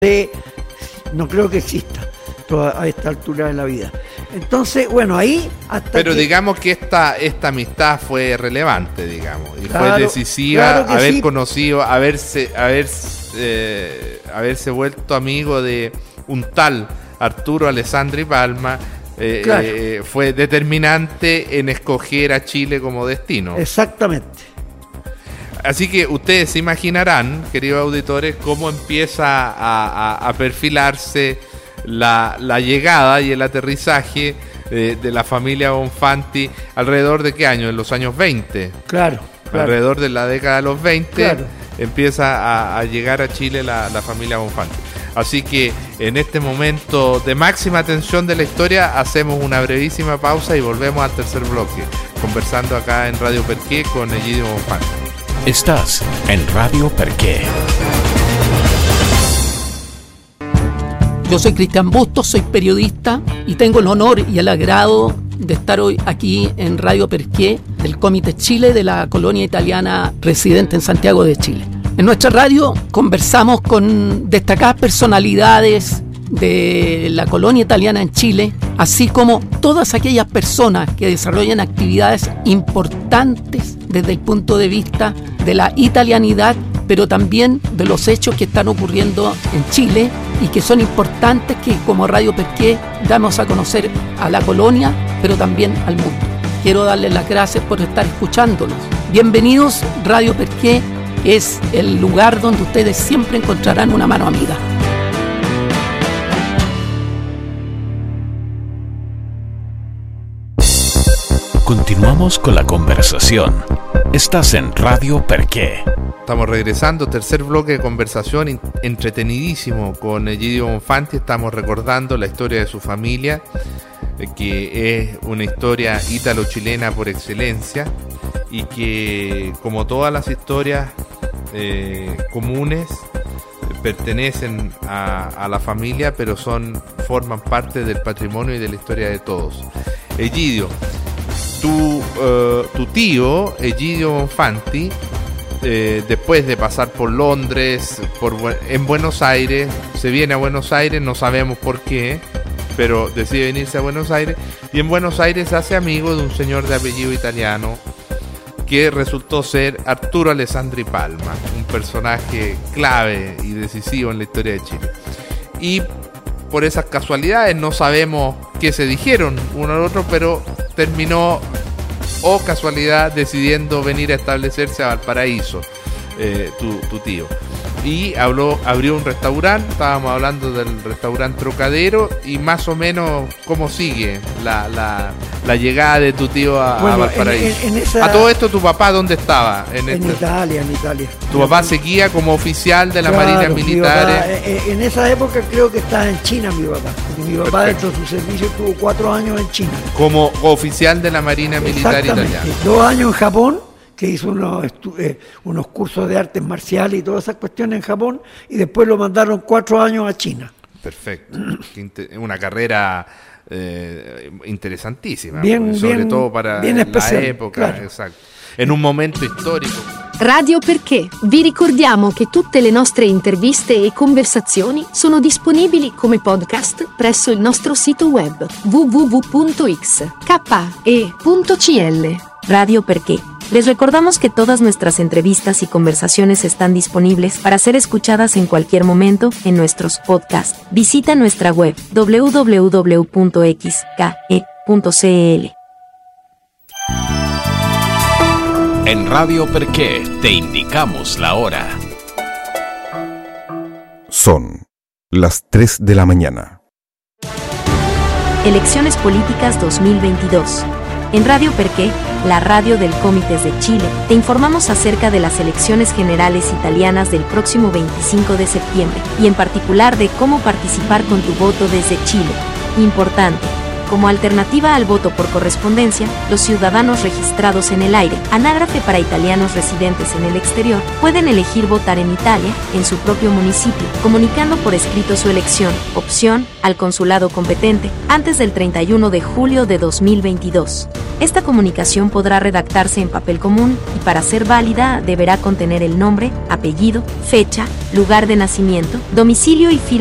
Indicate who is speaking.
Speaker 1: no creo que exista a esta altura de la vida. Entonces, bueno, ahí hasta
Speaker 2: Pero digamos que esta amistad fue relevante, digamos, y
Speaker 1: claro,
Speaker 2: fue decisiva,
Speaker 1: claro
Speaker 2: haber
Speaker 1: sí.
Speaker 2: conocido, haberse vuelto amigo de un tal Arturo Alessandri Palma,
Speaker 1: Claro.
Speaker 2: Fue determinante en escoger a Chile como destino.
Speaker 1: Exactamente.
Speaker 2: Así que ustedes se imaginarán, queridos auditores, cómo empieza a perfilarse la llegada y el aterrizaje de la familia Bonfanti alrededor de qué año, en los años 20.
Speaker 1: Claro.
Speaker 2: Alrededor de la década de los 20,
Speaker 1: claro.
Speaker 2: Empieza a llegar a Chile la familia Bonfanti. Así que en este momento de máxima tensión de la historia hacemos una brevísima pausa y volvemos al tercer bloque, conversando acá en Radio Perqué con Egidio Bonfanti.
Speaker 3: Estás en Radio Perqué.
Speaker 4: Yo soy Cristian Bustos, soy periodista y tengo el honor y el agrado de estar hoy aquí en Radio Perqué del Comité Chile de la colonia italiana residente en Santiago de Chile. En nuestra radio conversamos con destacadas personalidades de la colonia italiana en Chile, así como todas aquellas personas que desarrollan actividades importantes desde el punto de vista de la italianidad, pero también de los hechos que están ocurriendo en Chile y que son importantes que como Radio Perqué damos a conocer a la colonia, pero también al mundo. Quiero darles las gracias por estar escuchándonos. Bienvenidos, Radio Perqué es el lugar donde ustedes siempre encontrarán una mano amiga.
Speaker 3: Continuamos con la conversación. Estás en Radio Perqué.
Speaker 2: Estamos regresando, tercer bloque de conversación entretenidísimo con Egidio Bonfanti. Estamos recordando la historia de su familia, que es una historia ítalo-chilena por excelencia y que, como todas las historias comunes, pertenecen a la familia, pero forman parte del patrimonio y de la historia de todos. Egidio, tu tío, Egidio Bonfanti, después de pasar por Londres, en Buenos Aires, se viene a Buenos Aires, no sabemos por qué, pero decide venirse a Buenos Aires, y en Buenos Aires se hace amigo de un señor de apellido italiano que resultó ser Arturo Alessandri Palma, un personaje clave y decisivo en la historia de Chile. Y por esas casualidades no sabemos qué se dijeron uno al otro, pero terminó, casualidad, decidiendo venir a establecerse a Valparaíso, tu tío. Y abrió un restaurante, estábamos hablando del restaurante Trocadero, y más o menos cómo sigue la llegada de tu tío a Valparaíso. A todo esto, ¿tu papá dónde estaba?
Speaker 1: En Italia.
Speaker 2: ¿Tu papá seguía como oficial de la Marina Militar?
Speaker 1: En esa época creo que estaba en China mi papá. Porque mi papá dentro de su servicio estuvo 4 años en China. Como
Speaker 2: oficial de la Marina Militar italiana.
Speaker 1: 2 años en Japón, que hizo unos cursos de artes marciales y todas esas cuestiones en Japón, y después lo mandaron 4 años a China.
Speaker 2: Perfecto. Una carrera interesantísima,
Speaker 1: sobre
Speaker 2: todo para la época, claro. Exacto. En un momento storico.
Speaker 5: Radio Perché. Vi ricordiamo che tutte le nostre interviste e conversazioni sono disponibili come podcast presso il nostro sito web www.xke.cl.
Speaker 6: Radio Perqué. Les recordamos que todas nuestras entrevistas y conversaciones están disponibles para ser escuchadas en cualquier momento en nuestros podcasts. Visita nuestra web www.xke.cl.
Speaker 3: En Radio Perqué te indicamos la hora.
Speaker 7: Son las 3 de la mañana.
Speaker 6: Elecciones políticas 2022. En Radio Perqué, la radio del Comités de Chile, te informamos acerca de las elecciones generales italianas del próximo 25 de septiembre y en particular de cómo participar con tu voto desde Chile. Importante, Como alternativa al voto por correspondencia, los ciudadanos registrados en el aire, anágrafe para italianos residentes en el exterior, pueden elegir votar en Italia, en su propio municipio, comunicando por escrito su elección, opción, al consulado competente, antes del 31 de julio de 2022. Esta comunicación podrá redactarse en papel común y para ser válida deberá contener el nombre, apellido, fecha, lugar de nacimiento, domicilio y firma